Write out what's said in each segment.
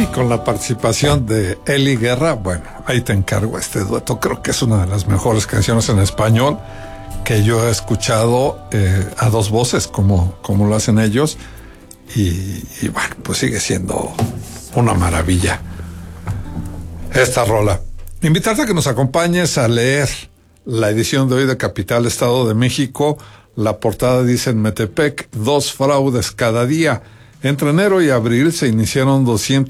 y con la participación de Eli Guerra. Bueno, ahí te encargo este dueto. Creo que es una de las mejores canciones en español que yo he escuchado a dos voces, como lo hacen ellos. Y bueno, pues sigue siendo una maravilla esta rola. Invitarte a que nos acompañes a leer la edición de hoy de Capital Estado de México. La portada dice: en Metepec, 2 fraudes cada día. Entre enero y abril se iniciaron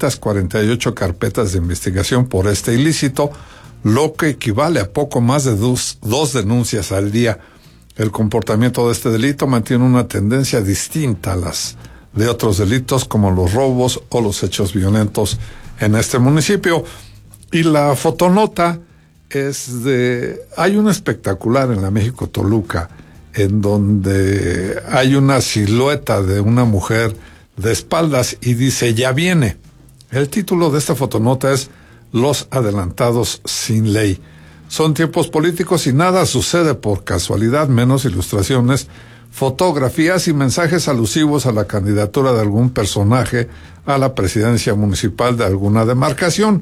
248 carpetas de investigación por este ilícito, lo que equivale a poco más de dos denuncias al día. El comportamiento de este delito mantiene una tendencia distinta a las de otros delitos como los robos o los hechos violentos en este municipio. Y la fotonota es hay un espectacular en la México Toluca, en donde hay una silueta de una mujer de espaldas y dice: ya viene. El título de esta fotonota es Los adelantados sin ley. Son tiempos políticos y nada sucede por casualidad, menos ilustraciones, fotografías y mensajes alusivos a la candidatura de algún personaje a la presidencia municipal de alguna demarcación.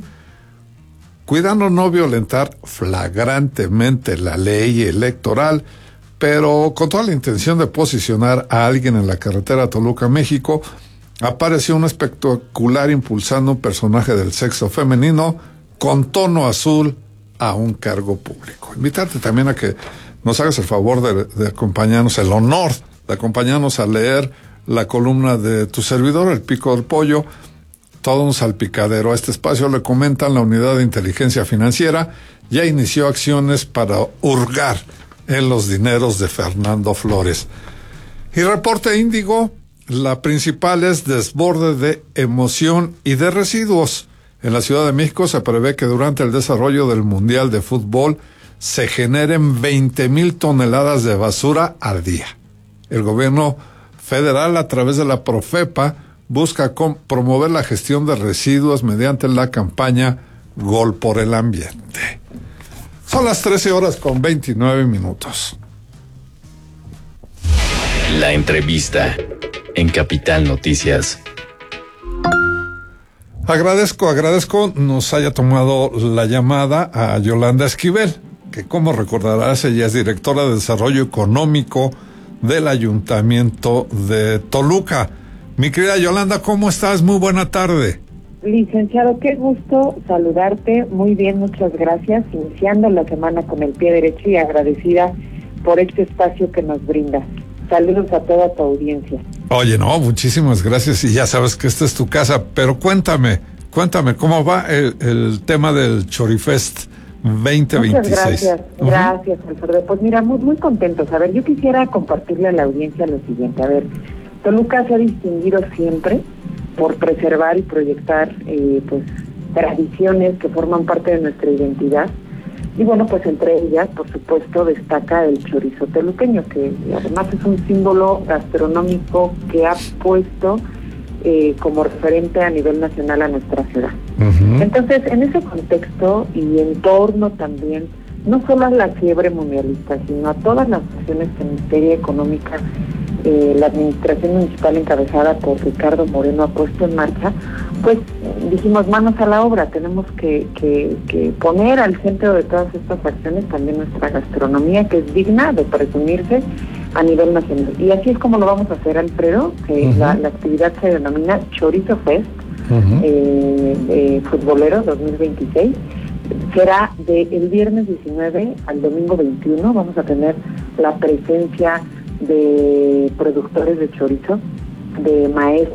Cuidando no violentar flagrantemente la ley electoral, pero con toda la intención de posicionar a alguien en la carretera Toluca-México, apareció un espectacular impulsando un personaje del sexo femenino con tono azul a un cargo público. Invitarte también a que nos hagas el favor de acompañarnos, el honor de acompañarnos a leer la columna de tu servidor, El Pico del Pollo, todo un salpicadero. A este espacio le comentan: la Unidad de Inteligencia Financiera ya inició acciones para hurgar en los dineros de Fernando Flores. Y reporte Índigo, la principal es desborde de emoción y de residuos. En la Ciudad de México se prevé que durante el desarrollo del Mundial de Fútbol se generen 20,000 toneladas de basura al día. El gobierno federal, a través de la Profepa, busca promover la gestión de residuos mediante la campaña Gol por el Ambiente. Son las 13:29. La entrevista en Capital Noticias. Agradezco nos haya tomado la llamada a Yolanda Esquivel, que, como recordarás, ella es directora de Desarrollo Económico del Ayuntamiento de Toluca. Mi querida Yolanda, ¿cómo estás? Muy buena tarde. Licenciado, qué gusto saludarte. Muy bien, muchas gracias. Iniciando la semana con el pie derecho y agradecida por este espacio que nos brinda. Saludos a toda tu audiencia. Oye, no, muchísimas gracias, y ya sabes que esta es tu casa, pero cuéntame, ¿cómo va el tema del Chorifest 2026? Muchas gracias, Alfredo. Pues mira, muy contentos. A ver, yo quisiera compartirle a la audiencia lo siguiente. A ver, Toluca se ha distinguido siempre por preservar y proyectar pues tradiciones que forman parte de nuestra identidad. Y bueno, pues entre ellas, por supuesto, destaca el chorizo toluqueño, que además es un símbolo gastronómico que ha puesto como referente a nivel nacional a nuestra ciudad. Uh-huh. Entonces, en ese contexto y en torno también, no solo a la fiebre mundialista, sino a todas las acciones que en materia económica la administración municipal encabezada por Ricardo Moreno ha puesto en marcha, pues dijimos: manos a la obra, tenemos que poner al centro de todas estas acciones también nuestra gastronomía, que es digna de presumirse a nivel nacional. Y así es como lo vamos a hacer, Alfredo, que uh-huh. la actividad se denomina Chorizo Fest, uh-huh. Futbolero 2026. Será del viernes 19 al domingo 21. Vamos a tener la presencia de productores de chorizo, de maestros